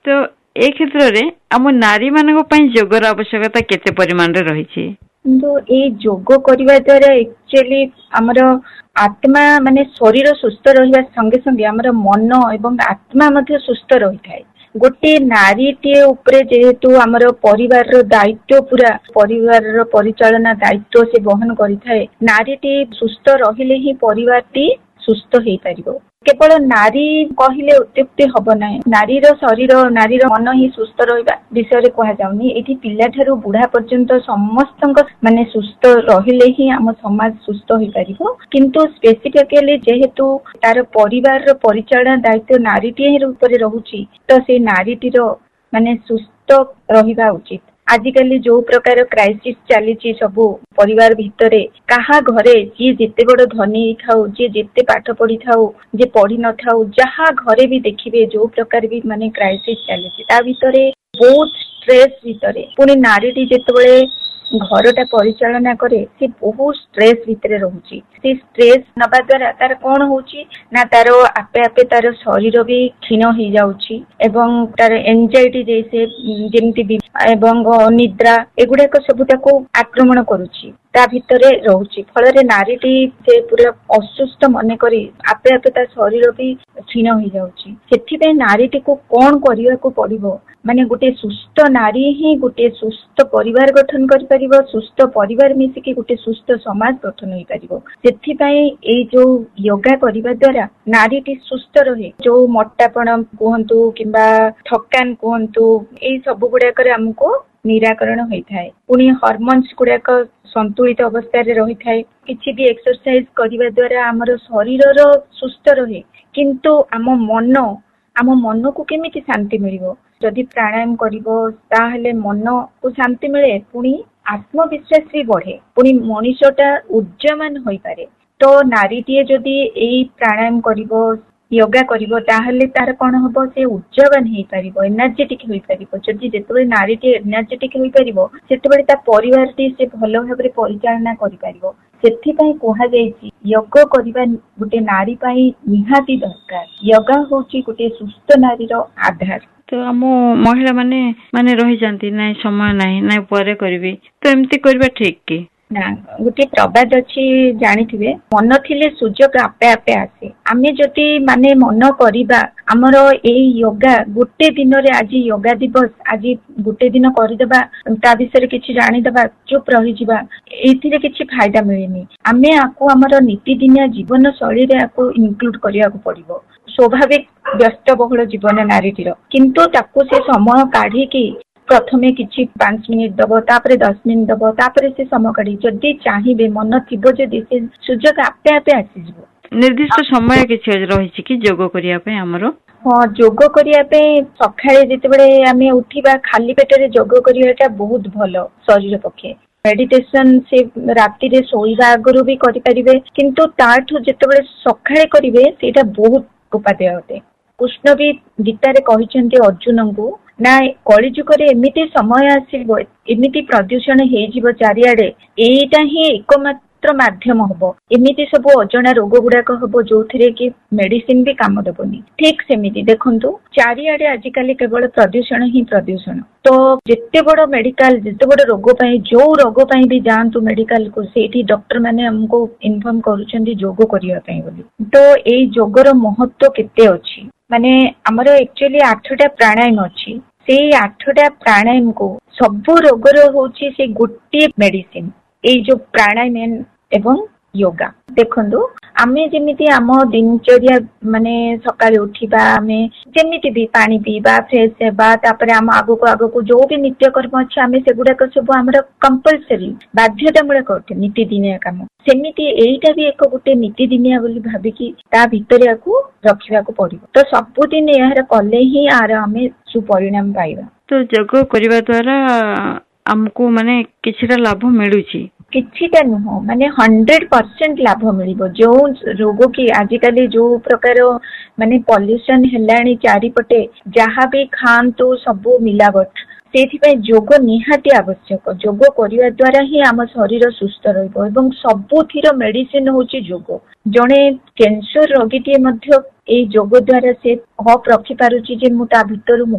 तो ए क्षेत्र रे आम नारी मानक पई योगर आवश्यकता केते परिमाण रे रहिछि? तो ये योग करने द्वारा एक्चुअली आमर आत्मा माने शरीर सुस्थ रहिबा संगे संगे आमर मन एवं आत्मा मध्य सुस्थ रही थाए। गोटे नारी टे उपरे जेहेतु आमर परिवार रो दायित्व पूरा परिवार रो परिचालना दायित्व से बहन करि थाए। नारी टे सुस्थ रहिले ही परिवार टी सुस्थ हेई परिबो। केवल नारी कहले अत्युक्ति हब ना। नारीर शरीर नारीर मन ही सुस्थ रहिबा विषय कह जाउनी। एठी पिला ठारू बुढ़ा पर्यंत समस्त माने सुस्थ रहिले ही आम समाज सुस्थ होई परिबो। किंतु स्पेसिफिकली जेहेतु तार परिवार रो परिचालन दायित्व नारीटी ही ऊपर रहुची तो से नारीटीर माने सुस्थ रहिबा उचित। आजिकली जो प्रकार क्राइसिस चली सबू परिवार भितरे कहा घरे जी जिते बड़ धनी थाउ जी जिते पाठ पढ़ी थाउ जे पढ़ी न थाउ जहाँ घरे भी देखिए जो प्रकार भी माने क्राइसिस चली ता भितरे बहुत स्ट्रेस भितरे पुणी नारीटी जेतेबेले घरटा परिचालना करे से बहुत स्ट्रेस भितरे रहूची। से स्ट्रेस नबा द्वारा तार कौन होची ना तार आपे आपे तार शरीर भी क्षीण हो जाउची एवं तार एंजाइटी जैसे जेमती एवं निद्रा एगुड़ाक सब ताको आक्रमण करुची ता भितरे रहूची। फल नारीटी से पूरा असुस्थ मन करी आपे आपे ता शरीर भी क्षीण हो जाउची। सेथिबे नारीटी को कौन करिया को पड़िबो माने गोटे सुस्थ नारी ही गोटे सुस्थ परिवार गठन कर परिबो। सुस्थ परिवार मिसिकी गोटे सुस्थ समाज गठन होई परिबो। सेथिपाई ए जो योगा करिबा द्वारा नारीटी सुस्थ रहे। जो मोटापण कहंतु किंबा थकान कहंतु ए सब गुडा करे हमको निराकरण होई थाए। पुणी हार्मोन्स गुडाक संतुलित अवस्था रे रही थाए। किछि भी एक्सरसाइज करिबा द्वारा हमर शरीर रो सुस्थ रहे। किंतु आम मन को केमिति शांति मिलिबो जदि प्राणायाम करिबो ताहेले मन को शांति मिले। पुणी आत्मविश्वास भी बढ़े। पुणी मनीषटा उज्जमान होई पारे। तो नारीटीए जदि एई प्राणायाम करिबो योगा करिबो ताहेले तार कोन हबो से उज्जवल हेई परिबो एनर्जेटिक होई परिबो। जदि जेतेबेले नारीटी एनर्जेटिक होई परिबो सेतेबेले ता परिवारटी से भलो भाबरे परिचालना करि परिबो। सेथि पई कोहा जायछि योग करिबा गुटे नारी पई निहाती दरकार। योगा होची गुटे सुस्थ नारीर आधार। तो आम महिला माने रही जाती ना समय नाही ना परे करबी तो एमती करबा ठीक की ना। गोटे प्रबाद अच्छी जानिथिबे मन थिले सुजोग आपे आपे आसे। आमे जति माने मन करिबा हमर एई योगा गोटे दिन रे आज योगा दिवस आज गोटे दिन करिदबा ता विषय किछि जानि दबा चुप रहि जिबा एथिरे किछि फायदा मिलेनी। आमे आको हमर नीतिदिनिया जीवन शैली रे आको इनक्लूड करिया को पड़िबो। स्वाभाविक व्यस्त बहुल जीवन नारीटीर किंतु ताको से समय काढ़ी की प्रथमे किछि 5 मिनिट दबो तापरे 10 मिनिट दबो तापरे से समय काढ़ी जदि चाहिबे मन थिबो जदि से सुजोग आपे आपे आसी जिवो। निर्दिष्ट समय किछि रहिछि कि योग करिया पे हमरो हाँ योग करिया पे सखाळे जेतेबेले आमे उठिबा खाली पेटरे योग करियाटा बहुत भलो शरीर पक्षे। मेडिटेशन से राति रे सोइबा आगरु भी करि परिबे किंतु ताठु जेतेबेले सखाळे करिवे सेटा बहुत उपादेय होते। कृष्ण भी गीतारे कहिसेंती अर्जुन को ना कलिजुगरे एमिति समय आसीबो एमिति प्रदूषण हेई जिवो चारिआडे एटा ही एकमात्र माध्यम हबो। एमिति सब अजना रोग गुडाक हबो जोथिरे कि मेडिसिन भी काम देबोनी। ठीक सेमिति देखंतु चारिआडे आजिकाली केवल प्रदूषण ही प्रदूषण। तो जेते बड़ मेडिकल जेते बड़ रोग पई जो रोग पई भी जांतु मेडिकल को सेठी डॉक्टर माने हमको इन्फॉर्म करूछंती योग करिया पई बोली। तो एई योगर महत्व केते अछि माने हमर एक्चुअली 8टा प्राणायाम अछि। से 8टा प्राणायाम को सब रोगर होछि से गोटे मेडिसिन ए जो प्राणायाम एवं योगा। देखंतु आमे जेमिति आम दिनचर्या माने सकाळे उठिबा आमे जेमिति भी पानी पीबा फ्रेश हेबा तापरे आम आगो को जो भी नित्य कर्म अछि आमे सेगुडा को सब हमर कंपलसरी बाध्यतामूलक अटे नीतिदिनिया काम। सेमिति एइटा भी एक गोटे नीतिदिनिया बोली भाबिकी ता भितरे आकु रखिबा को पड़िबो। तो सबुदिन यार कले ही आर आमे सुपरिणाम पाइबा। तो योग करिबा द्वारा हमको माने किछिटा लाभ मिलुची किछिटा नुह माने 100% लाभ मिलिबो। जो रोग की आजिकली जो प्रकार माने पॉल्यूशन हेलाणी चारिपटे जहाँ भी खांतु सबू मिलावट सेथिपाई योग निहाती आवश्यक। योग करिवा द्वारा ही आम शरीर सुस्थ रहिबो एवं सबुथिर मेडिसिन होची योग। जणे कैंसर रोगीटी मध्य ए योग द्वारा से हप रखि पारुची जे मु ता भितरु